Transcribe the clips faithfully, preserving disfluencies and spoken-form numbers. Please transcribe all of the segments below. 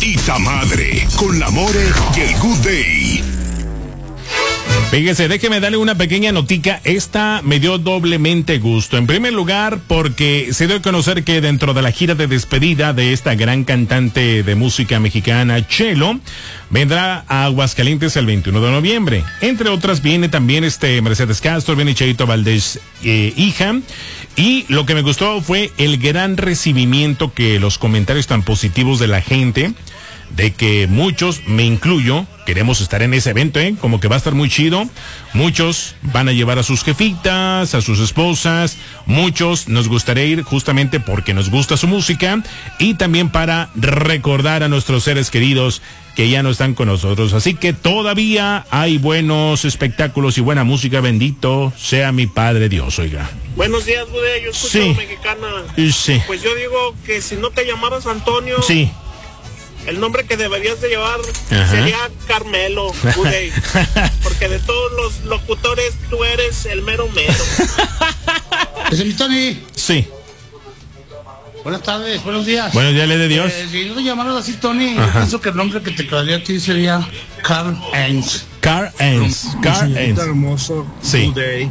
Ita Madre, con la More y el Good Day. Fíjese, déjeme darle una pequeña notica. Esta me dio doblemente gusto. En primer lugar, porque se dio a conocer que dentro de la gira de despedida de esta gran cantante de música mexicana, Chelo, vendrá a Aguascalientes el veintiuno de noviembre. Entre otras, viene también este Mercedes Castro, viene Cheito Valdés, eh, hija. Y lo que me gustó fue el gran recibimiento, que los comentarios tan positivos de la gente, de que muchos, me incluyo, queremos estar en ese evento, ¿eh? Como que va a estar muy chido. Muchos van a llevar a sus jefitas, a sus esposas. Muchos nos gustaría ir justamente porque nos gusta su música y también para recordar a nuestros seres queridos que ya no están con nosotros. Así que todavía hay buenos espectáculos y buena música. Bendito sea mi Padre Dios, oiga. Buenos días, Budé. Yo escucho Sí. la mexicana. Sí. Pues yo digo que si no te llamaras Antonio... Sí. El nombre que deberías de llevar Ajá. sería Carmelo, Budey, porque de todos los locutores tú eres el mero mero. ¿Es mi Tony? Sí. Buenas tardes, buenos días. Buenos días, le de Dios. Eh, si no te llamaras así, Tony, Ajá. yo pienso que el nombre que te quedaría a ti sería Carl Heinz. Carl Heinz. Carl Heinz. Hermoso. Sí. Budey.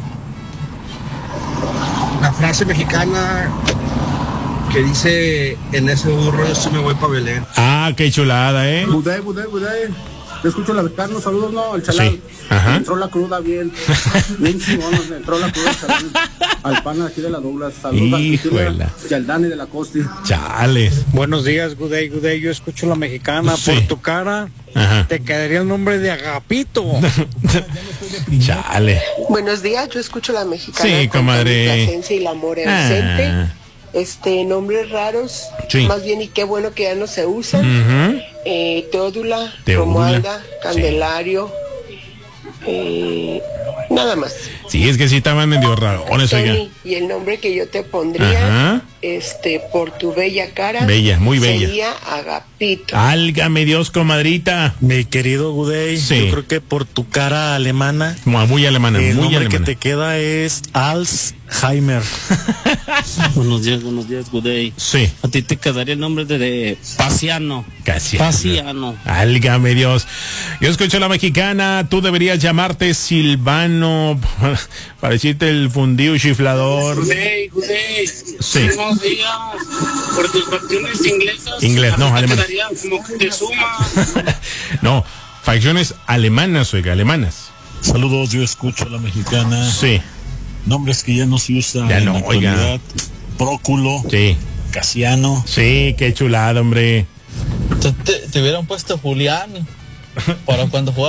La frase mexicana que dice: en ese burro yo sí me voy para Belén. Ah, qué chulada, ¿eh? Budey, Budey, Budey. Te escucho la Carlos, saludos, no, el chalán. Sí. Ajá. Entró la cruda bien. Bien chingón, entró la cruda el chalán. Al pana aquí de la Douglas. Saludos Híjuela. y al Dani de la Costi. Chales. Buenos días, Gudey, Gudey, yo escucho la mexicana. Sí. Por tu cara, Ajá. te quedaría el nombre de Agapito. Chale. Buenos días, yo escucho la mexicana. Sí, con comadre. complacencia y la amor ausente. Ah. Este, nombres raros, Sí. más bien, y qué bueno que ya no se usan. Ujú. eh, Teódula, Teódula, Romualda, sí. Candelario, eh, nada más. Sí, es que sí estaban medio rarones, oiga. Tony, y el nombre que yo te pondría, Ajá. este, por tu bella cara, Bella, muy bella. sería Agapito. Álgame Dios, comadrita. Mi querido Gudey, Sí. yo creo que por tu cara alemana, Muy, muy alemana, el muy nombre alemana. que te queda es Alzheimer. Buenos días, buenos días, Gudey. Sí, A ti te quedaría el nombre de, de Pasiano. casi. Pasiano. Álgame Dios. Yo escucho la mexicana, tú deberías llamarte Silvano, para decirte el fundido chiflador. Gudey, Gudey. Sí. Buenos días. Por tus facciones inglesas. Inglés, no, a ti te alemán. quedaría como te suma. No, facciones alemanas, oiga, alemanas. Saludos, yo escucho la mexicana. Sí, Nombres que ya no se usan Ya en no, la actualidad. oiga. Próculo, sí, Casiano. sí, qué chulada, hombre. Te, te, te hubieran puesto Julián para cuando jugaba